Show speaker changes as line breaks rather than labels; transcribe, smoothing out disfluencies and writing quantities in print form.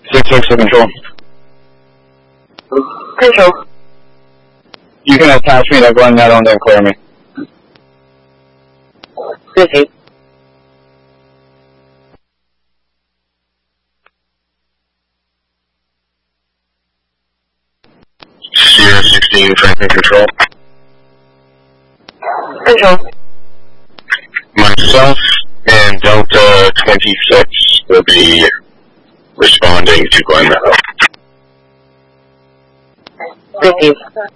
6-6 to control.
Control.
You can attach me to Glen Meadow and then clear me.
Busy.
Sierra 16, Franklin Control.
Control.
Myself and Delta 26 will be responding to Glen Meadow.
Busy.